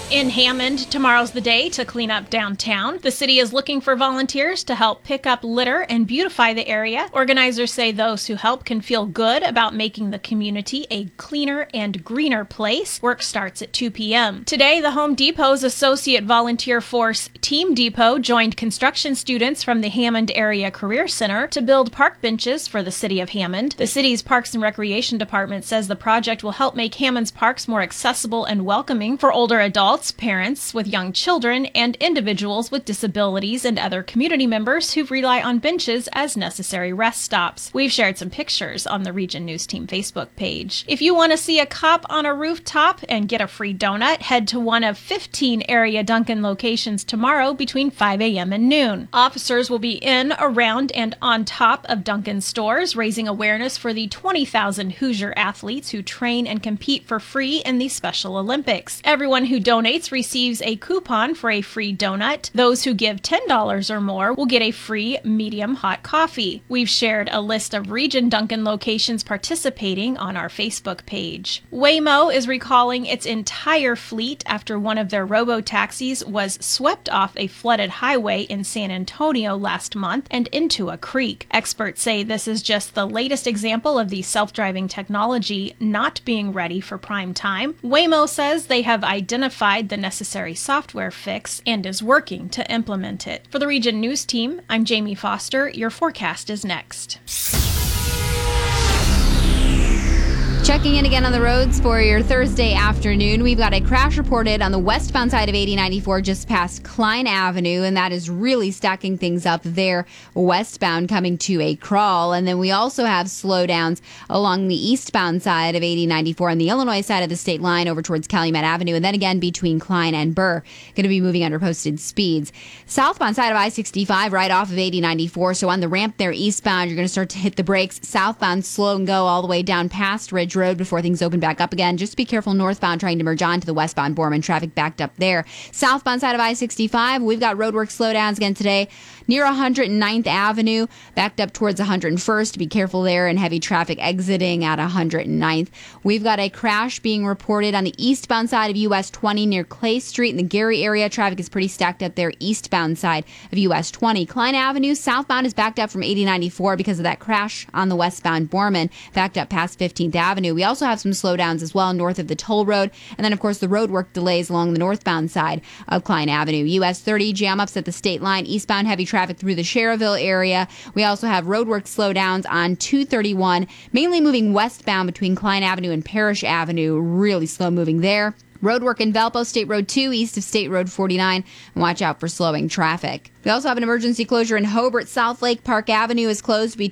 In Hammond, tomorrow's the day to clean up downtown. The city is looking for volunteers to help pick up litter and beautify the area. Organizers say those who help can feel good about making the community a cleaner and greener place. Work starts at 2 p.m. Today, the Home Depot's associate volunteer force, Team Depot, joined construction students from the Hammond Area Career Center to build park benches for the city of Hammond. The city's Parks and Recreation Department says the project will help make Hammond's parks more accessible and welcoming for older adults, parents with young children, and individuals with disabilities and other community members who rely on benches as necessary rest stops. We've shared some pictures on the Region News Team Facebook page. If you want to see a cop on a rooftop and get a free donut, head to one of 15 area Dunkin' locations tomorrow between 5 a.m. and noon. Officers will be in, around, and on top of Dunkin' stores, raising awareness for the 20,000 Hoosier athletes who train and compete for free in the Special Olympics. Everyone who donates receives a coupon for a free donut. Those who give $10 or more will get a free medium hot coffee. We've shared a list of Region Dunkin' locations participating on our Facebook page. Waymo is recalling its entire fleet after one of their robo-taxis was swept off a flooded highway in San Antonio last month and into a creek. Experts say this is just the latest example of the self-driving technology not being ready for prime time. Waymo says they have identified the necessary software fix and is working to implement it. For the Region News Team, I'm Jamie Foster. Your forecast is next. Checking in again on the roads for your Thursday afternoon. We've got a crash reported on the westbound side of 8094 just past Klein Avenue, and that is really stacking things up there westbound, coming to a crawl. And then we also have slowdowns along the eastbound side of 8094 on the Illinois side of the state line over towards Calumet Avenue, and then again between Klein and Burr, going to be moving under posted speeds. Southbound side of I-65 right off of 8094, so on the ramp there eastbound, you're going to start to hit the brakes. Southbound slow and go all the way down past Ridge Road before things open back up again. Just be careful northbound trying to merge on to the westbound Borman. Traffic backed up there. Southbound side of I-65, we've got roadwork slowdowns again today near 109th Avenue, backed up towards 101st. Be careful there, and heavy traffic exiting at 109th. We've got a crash being reported on the eastbound side of US 20 near Clay Street in the Gary area. Traffic is pretty stacked up there eastbound side of US 20. Klein Avenue southbound is backed up from 8094 because of that crash on the westbound Borman, backed up past 15th Avenue. We also have some slowdowns as well north of the toll road, and then of course the roadwork delays along the northbound side of Klein Avenue. US 30 jam ups at the state line, eastbound heavy traffic through the Cherville area. We also have roadwork slowdowns on 231, mainly moving westbound between Klein Avenue and Parrish Avenue. Really slow moving there. Roadwork in Valpo, State Road 2, east of State Road 49. And watch out for slowing traffic. We also have an emergency closure in Hobart. South Lake Park Avenue is closed between